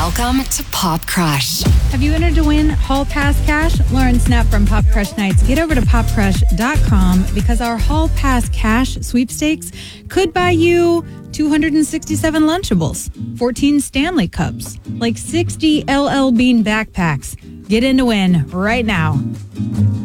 Welcome to Pop Crush. Have you entered to win Hall Pass cash? Lauren Snap from Pop Crush Nights. Get over to popcrush.com because our Hall Pass cash sweepstakes could buy you 267 Lunchables, 14 Stanley Cups, like 60 LL Bean backpacks. Get in to win right now.